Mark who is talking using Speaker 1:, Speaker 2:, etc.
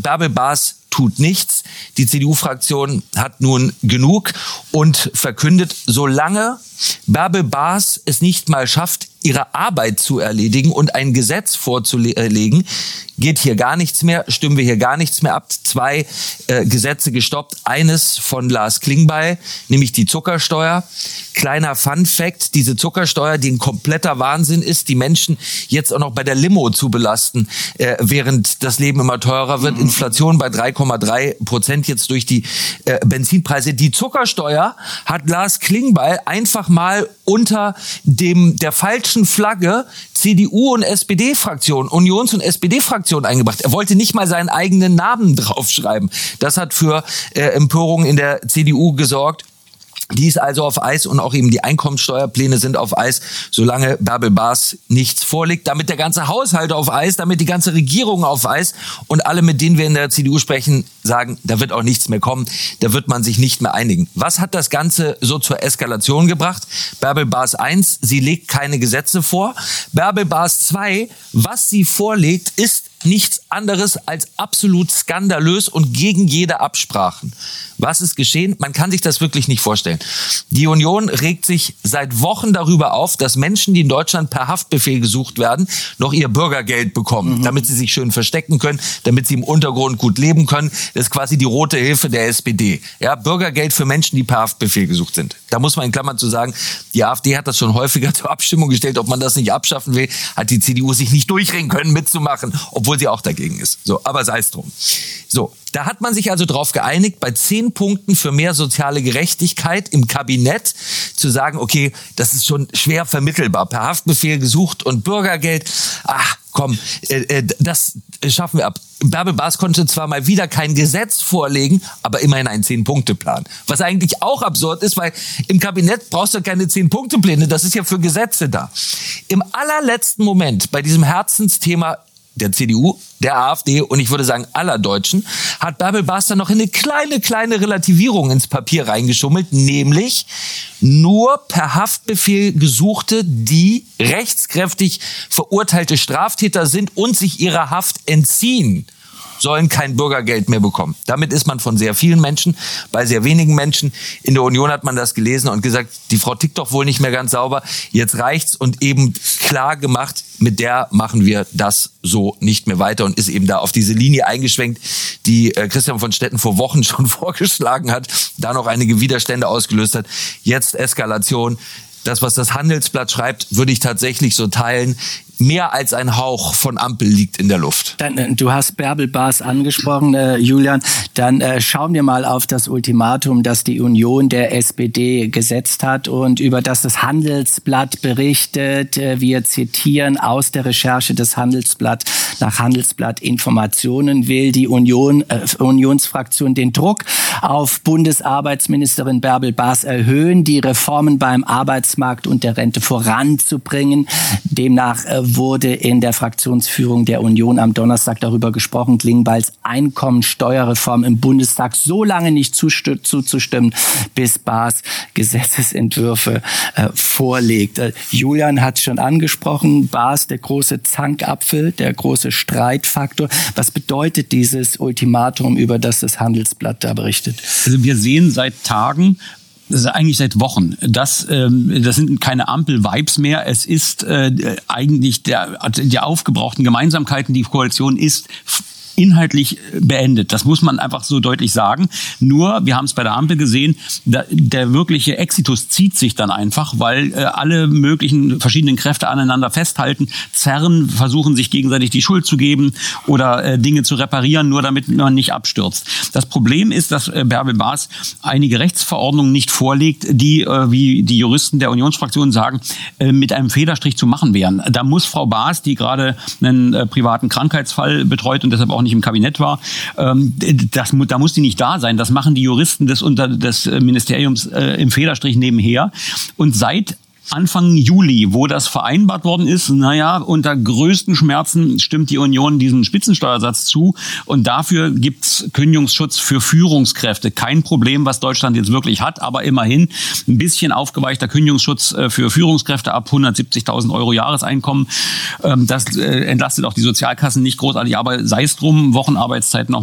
Speaker 1: Bärbel Baas tut nichts. Die CDU-Fraktion hat nun genug und verkündet, solange Bärbel Baas es nicht mal schafft, ihre Arbeit zu erledigen und ein Gesetz vorzulegen, geht hier gar nichts mehr, stimmen wir hier gar nichts mehr ab. 2 Gesetze gestoppt. Eines von Lars Klingbeil, nämlich die Zuckersteuer. Kleiner Fun-Fact, diese Zuckersteuer, die ein kompletter Wahnsinn ist, die Menschen jetzt auch noch bei der Limo zu belasten, während das Leben immer teurer wird. Inflation bei 3,3% jetzt durch die Benzinpreise. Die Zuckersteuer hat Lars Klingbeil einfach mal unter der falschen Flagge CDU und SPD-Fraktion, Unions- und SPD-Fraktion eingebracht. Er wollte nicht mal seinen eigenen Namen draufschreiben. Das hat für Empörung in der CDU gesorgt. Die ist also auf Eis und auch eben die Einkommensteuerpläne sind auf Eis, solange Bärbel Baas nichts vorlegt. Damit der ganze Haushalt auf Eis, damit die ganze Regierung auf Eis und alle, mit denen wir in der CDU sprechen, sagen, da wird auch nichts mehr kommen, da wird man sich nicht mehr einigen. Was hat das Ganze so zur Eskalation gebracht? Bärbel Baas 1, sie legt keine Gesetze vor. Bärbel Baas 2, was sie vorlegt, ist nichts anderes als absolut skandalös und gegen jede Absprachen. Was ist geschehen? Man kann sich das wirklich nicht vorstellen. Die Union regt sich seit Wochen darüber auf, dass Menschen, die in Deutschland per Haftbefehl gesucht werden, noch ihr Bürgergeld bekommen, damit sie sich schön verstecken können, damit sie im Untergrund gut leben können. Das ist quasi die rote Hilfe der SPD. Ja, Bürgergeld für Menschen, die per Haftbefehl gesucht sind. Da muss man in Klammern zu sagen, die AfD hat das schon häufiger zur Abstimmung gestellt, ob man das nicht abschaffen will, hat die CDU sich nicht durchringen können, mitzumachen, obwohl sie auch dagegen ist. So, aber sei es drum. So, da hat man sich also darauf geeinigt, bei 10 Punkten für mehr soziale Gerechtigkeit im Kabinett zu sagen, okay, das ist schon schwer vermittelbar. Per Haftbefehl gesucht und Bürgergeld, ach komm, das schaffen wir ab. Bärbel Baas konnte zwar mal wieder kein Gesetz vorlegen, aber immerhin einen 10-Punkte-Plan. Was eigentlich auch absurd ist, weil im Kabinett brauchst du keine 10-Punkte-Pläne, das ist ja für Gesetze da. Im allerletzten Moment bei diesem Herzensthema der CDU, der AfD und ich würde sagen aller Deutschen, hat Bärbel Baas dann noch eine kleine Relativierung ins Papier reingeschummelt, nämlich nur per Haftbefehl Gesuchte, die rechtskräftig verurteilte Straftäter sind und sich ihrer Haft entziehen, sollen kein Bürgergeld mehr bekommen. Damit ist man von sehr vielen Menschen, bei sehr wenigen Menschen. In der Union hat man das gelesen und gesagt, die Frau tickt doch wohl nicht mehr ganz sauber. Jetzt reicht's und eben klar gemacht, mit der machen wir das so nicht mehr weiter und ist eben da auf diese Linie eingeschwenkt, die Christian von Stetten vor Wochen schon vorgeschlagen hat, da noch einige Widerstände ausgelöst hat. Jetzt Eskalation. Das, was das Handelsblatt schreibt, würde ich tatsächlich so teilen. Mehr als ein Hauch von Ampel liegt in der Luft.
Speaker 2: Du hast Bärbel Baas angesprochen, Julian. Dann schauen wir mal auf das Ultimatum, das die Union der SPD gesetzt hat und über das das Handelsblatt berichtet. Wir zitieren aus der Recherche des Handelsblatt. Nach Handelsblatt Informationen will die Unionsfraktion den Druck auf Bundesarbeitsministerin Bärbel Baas erhöhen, die Reformen beim Arbeitsmarkt und der Rente voranzubringen. Demnach wurde in der Fraktionsführung der Union am Donnerstag darüber gesprochen, Klingbeils Einkommensteuerreform im Bundestag so lange nicht zuzustimmen, bis Baas Gesetzesentwürfe vorlegt. Julian hat schon angesprochen, Baas, der große Zankapfel, der große Streitfaktor. Was bedeutet dieses Ultimatum, über das das Handelsblatt da berichtet?
Speaker 3: Also wir sehen seit Tagen, das ist eigentlich seit Wochen. Das sind keine Ampel-Vibes mehr. Es ist eigentlich die aufgebrauchten Gemeinsamkeiten. Die Koalition ist inhaltlich beendet. Das muss man einfach so deutlich sagen. Nur, wir haben es bei der Ampel gesehen, der wirkliche Exitus zieht sich dann einfach, weil alle möglichen verschiedenen Kräfte aneinander festhalten, zerren, versuchen sich gegenseitig die Schuld zu geben oder Dinge zu reparieren, nur damit man nicht abstürzt. Das Problem ist, dass Bärbel Baas einige Rechtsverordnungen nicht vorlegt, die, wie die Juristen der Unionsfraktion sagen, mit einem Federstrich zu machen wären. Da muss Frau Baas, die gerade einen privaten Krankheitsfall betreut und deshalb auch nicht im Kabinett war, da muss die nicht da sein. Das machen die Juristen des Ministeriums im Federstrich nebenher. Und seit Anfang Juli, wo das vereinbart worden ist, unter größten Schmerzen stimmt die Union diesen Spitzensteuersatz zu und dafür gibt's Kündigungsschutz für Führungskräfte. Kein Problem, was Deutschland jetzt wirklich hat, aber immerhin ein bisschen aufgeweichter Kündigungsschutz für Führungskräfte ab 170.000 € Jahreseinkommen. Das entlastet auch die Sozialkassen nicht großartig, aber sei es drum, Wochenarbeitszeit noch